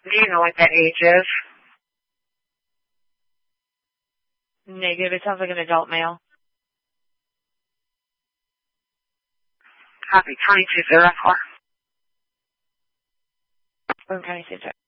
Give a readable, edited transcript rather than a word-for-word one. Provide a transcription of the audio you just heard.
Do you know what that age is? Negative. It sounds like an adult male. Copy 2204. Orange County, St.